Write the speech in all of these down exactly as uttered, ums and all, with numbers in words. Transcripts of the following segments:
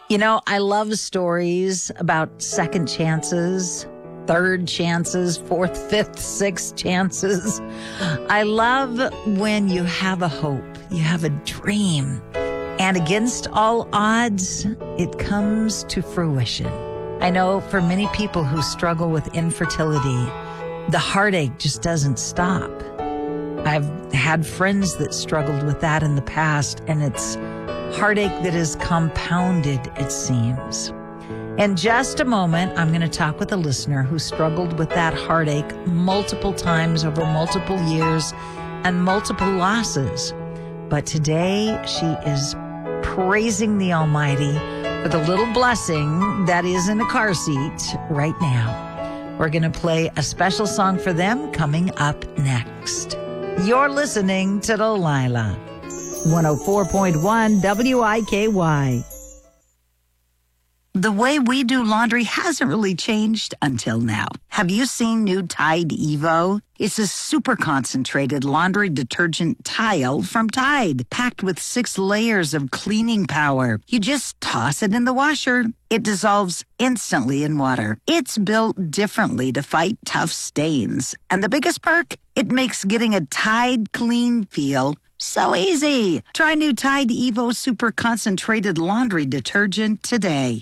You know, I love stories about second chances, third chances, fourth, fifth, sixth chances. I love when you have a hope, you have a dream, and against all odds, it comes to fruition. I know for many people who struggle with infertility, the heartache just doesn't stop. I've had friends that struggled with that in the past, and it's heartache that is compounded, it seems. In just a moment, I'm going to talk with a listener who struggled with that heartache multiple times over multiple years and multiple losses. But today, she is praising the Almighty for the little blessing that is in a car seat right now. We're going to play a special song for them coming up next. You're listening to Delilah. one oh four point one W I K Y. The way we do laundry hasn't really changed until now. Have you seen new Tide Evo? It's a super concentrated laundry detergent tile from Tide, packed with six layers of cleaning power. You just toss it in the washer. It dissolves instantly in water. It's built differently to fight tough stains. And the biggest perk? It makes getting a Tide clean feel so easy. Try new Tide Evo Super Concentrated Laundry Detergent today.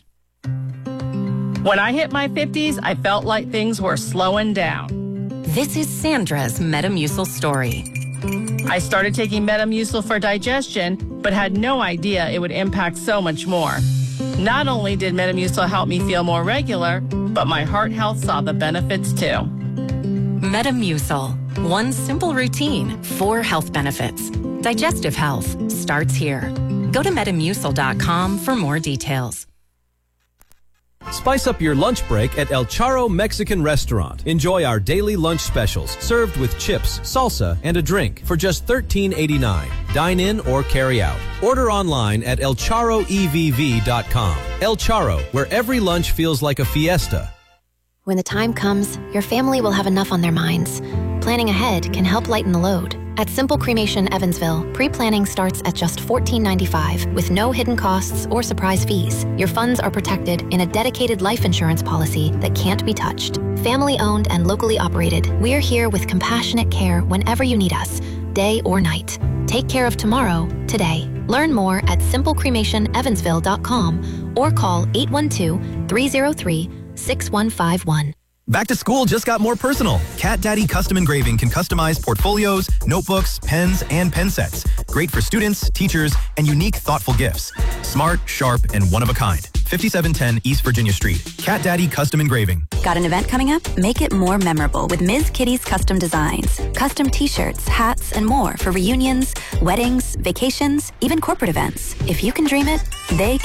When I hit my fifties, I felt like things were slowing down. This is Sandra's Metamucil story. I started taking Metamucil for digestion, but had no idea it would impact so much more. Not only did Metamucil help me feel more regular, but my heart health saw the benefits too. Metamucil. One simple routine, four health benefits. Digestive health starts here. Go to metamucil dot com for more details. Spice up your lunch break at El Charro Mexican Restaurant. Enjoy our daily lunch specials served with chips, salsa, and a drink for just thirteen eighty-nine. Dine in or carry out. Order online at el charro e v v dot com. El Charro, where every lunch feels like a fiesta. When the time comes, your family will have enough on their minds. Planning ahead can help lighten the load. At Simple Cremation Evansville, pre-planning starts at just fourteen ninety-five with no hidden costs or surprise fees. Your funds are protected in a dedicated life insurance policy that can't be touched. Family-owned and locally operated, we're here with compassionate care whenever you need us, day or night. Take care of tomorrow, today. Learn more at simple cremation evansville dot com or call eight one two, three oh three, six one five one. Back to school just got more personal. Cat Daddy Custom Engraving can customize portfolios, notebooks, pens, and pen sets. Great for students, teachers, and unique, thoughtful gifts. Smart, sharp, and one of a kind. fifty-seven ten East Virginia Street. Cat Daddy Custom Engraving. Got an event coming up? Make it more memorable with Miz Kitty's Custom Designs. Custom t-shirts, hats, and more for reunions, weddings, vacations, even corporate events. If you can dream it, they can.